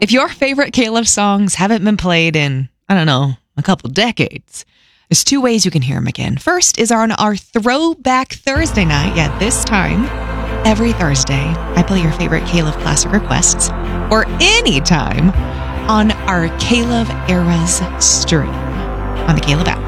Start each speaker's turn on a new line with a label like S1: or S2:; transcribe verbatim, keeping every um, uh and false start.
S1: If your favorite K-Love songs haven't been played in, I don't know, a couple decades, there's two ways you can hear them again. First is on our Throwback Thursday night. Yeah, this time, every Thursday, I play your favorite K-Love classic requests. Or anytime on our K-Love Eras stream on the K-Love app.